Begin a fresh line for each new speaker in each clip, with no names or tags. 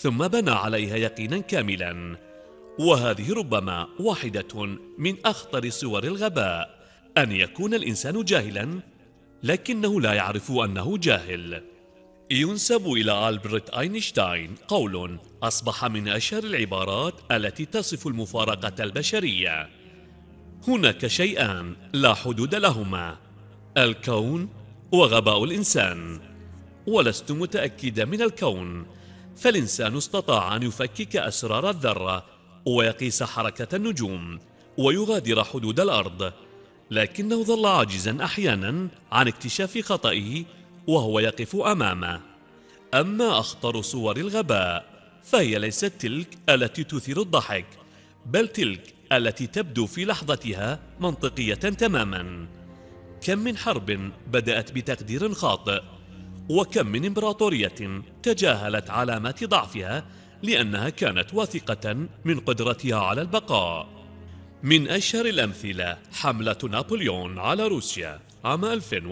ثم بنى عليها يقينا كاملا. وهذه ربما واحدة من أخطر صور الغباء، أن يكون الإنسان جاهلا لكنه لا يعرف أنه جاهل. ينسب إلى ألبرت أينشتاين قول أصبح من أشهر العبارات التي تصف المفارقة البشرية: هناك شيئان لا حدود لهما، الكون وغباء الإنسان. ولست متأكدا من الكون، فالإنسان استطاع أن يفكك أسرار الذرة ويقيس حركة النجوم ويغادر حدود الأرض، لكنه ظل عاجزا أحيانا عن اكتشاف خطئه وهو يقف أمامه. أما أخطر صور الغباء فهي ليست تلك التي تثير الضحك، بل تلك التي تبدو في لحظتها منطقية تماما. كم من حرب بدأت بتقدير خاطئ، وكم من إمبراطورية تجاهلت علامات ضعفها لأنها كانت واثقة من قدرتها على البقاء. من أشهر الأمثلة حملة نابليون على روسيا عام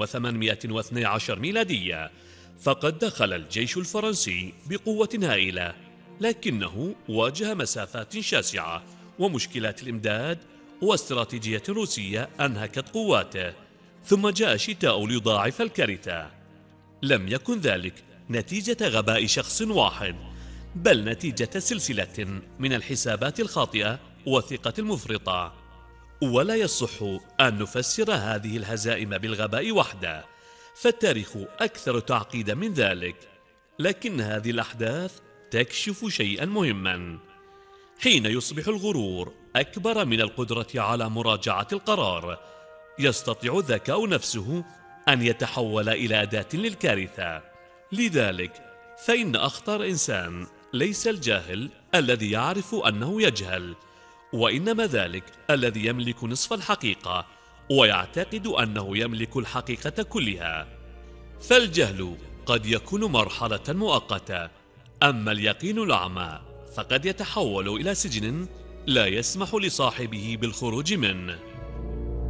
1812 ميلادية، فقد دخل الجيش الفرنسي بقوة هائلة، لكنه واجه مسافات شاسعة ومشكلات الإمداد، واستراتيجية روسية أنهكت قواته. ثم جاء الشتاء ليضاعف الكارثة. لم يكن ذلك نتيجة غباء شخص واحد، بل نتيجة سلسلة من الحسابات الخاطئة والثقة المفرطة. ولا يصح أن نفسر هذه الهزائم بالغباء وحده، فالتاريخ أكثر تعقيدا من ذلك. لكن هذه الأحداث تكشف شيئا مهما: حين يصبح الغرور أكبر من القدرة على مراجعة القرار، يستطيع الذكاء نفسه أن يتحول إلى أداة للكارثة. لذلك فإن أخطر إنسان ليس الجاهل الذي يعرف أنه يجهل، وإنما ذلك الذي يملك نصف الحقيقة ويعتقد أنه يملك الحقيقة كلها. فالجهل قد يكون مرحلة مؤقتة، أما اليقين الأعمى فقد يتحول إلى سجن لا يسمح لصاحبه بالخروج منه.